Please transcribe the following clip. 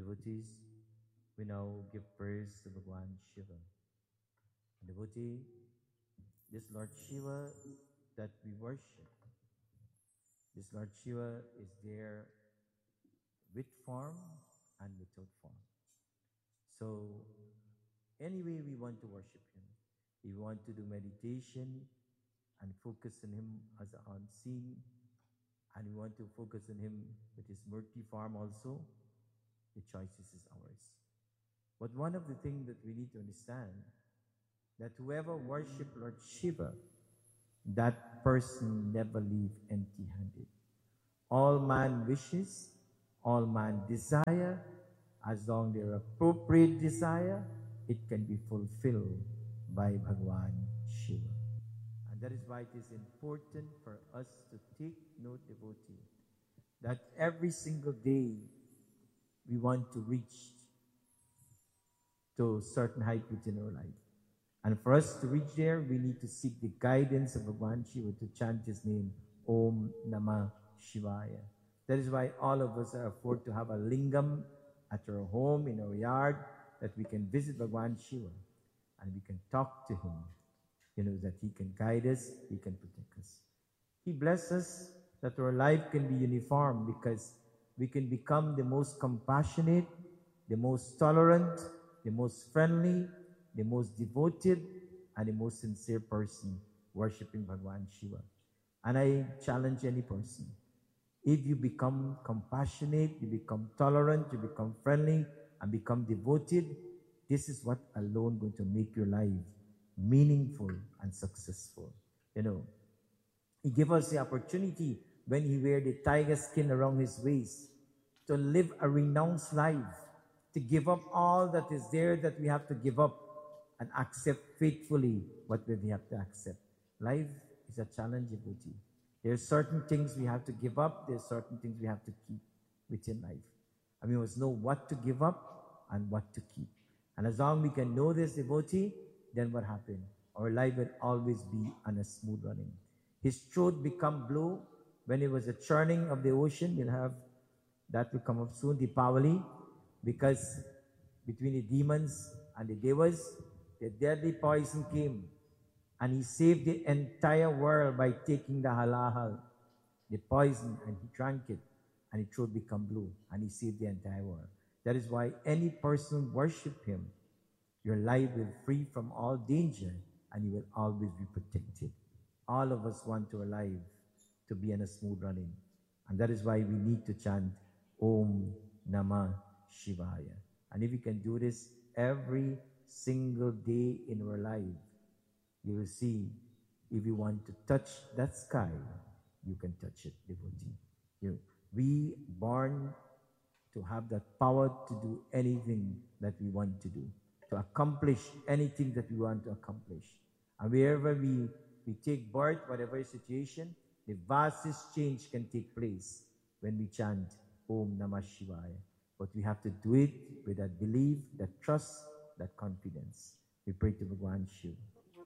Devotees, we now give praise to Bhagwan Shiva. Devotee, this Lord Shiva that we worship, this Lord Shiva is there with form and without form. So, anyway we want to worship Him. We want to do meditation and focus on Him as unseen, and we want to focus on Him with His Murti form also. The choice is ours. But one of the things that we need to understand, that whoever worship Lord Shiva, that person never leave empty-handed. All man wishes, all man desire, as long they're appropriate desire, it can be fulfilled by Bhagwan Shiva. And that is why it is important for us to take note, devotee, that every single day we want to reach to certain height within our life. And for us to reach there, we need to seek the guidance of Bhagwan Shiva to chant His name, Om Namah Shivaya. That is why all of us are afforded to have a lingam at our home, in our yard, that we can visit Bhagwan Shiva and we can talk to Him, that He can guide us, He can protect us. He blesses us that our life can be uniform, because we can become the most compassionate, the most tolerant, the most friendly, the most devoted, and the most sincere person worshipping Bhagwan Shiva. And I challenge any person, if you become compassionate, you become tolerant, you become friendly, and become devoted, this is what alone going to make your life meaningful and successful. He gave us the opportunity when He wear the tiger skin around His waist to live a renounced life, to give up all that is there that we have to give up, and accept faithfully what we have to accept. Life is a challenge, devotee. There are certain things we have to give up. There are certain things we have to keep within life. And we must know what to give up and what to keep. And as long as we can know this, devotee, then what happened? Our life will always be on a smooth running. His throat become blue when it was a churning of the ocean. We'll have that will come up soon, Deepavali, because between the demons and the devas, the deadly poison came, and He saved the entire world by taking the halahal, the poison, and He drank it, and His throat become blue, and He saved the entire world. That is why any person worship Him, your life will be free from all danger, and you will always be protected. All of us want our life to be in a smooth running, and that is why we need to chant Om Namah Shivaya. And if you can do this every single day in our life, you will see, if you want to touch that sky, you can touch it, devotee. We born to have that power to do anything that we want to do, to accomplish anything that we want to accomplish. And wherever we take birth, whatever situation, the vastest change can take place when we chant Om Namah Shivaya. But we have to do it with that belief, that trust, that confidence. We pray to Bhagwan Shiva.